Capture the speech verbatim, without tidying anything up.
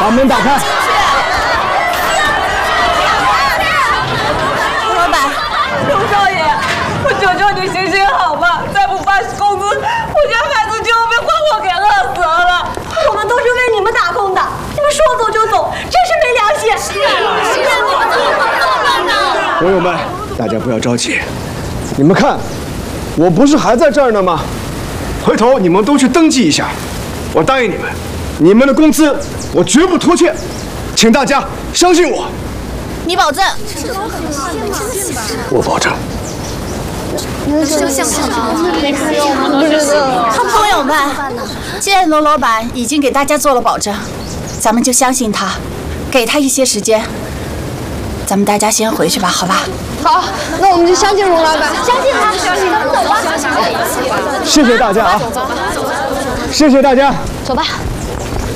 把门打开。 吴老板， 陆少爷，我求求你行行好吧，再不发工资，我家孩子就要被花火给饿死了。 我们都是为你们打工的，你们说走就走，真是没良心！是啊，是啊，你们怎么能这么呢？ 朋友们，大家不要着急，你们看，我不是还在这儿呢吗？回头你们都去登记一下，我答应你们，你们的工资我绝不拖欠，请大家相信我。 你保证？ 我保证。 好朋友们，既然龙老板已经给大家做了保证，咱们就相信他，给他一些时间。咱们大家先回去吧，好吧？ 好，那我们就相信龙老板，相信他，相信他，走吧。 谢谢大家啊！谢谢大家， 走吧。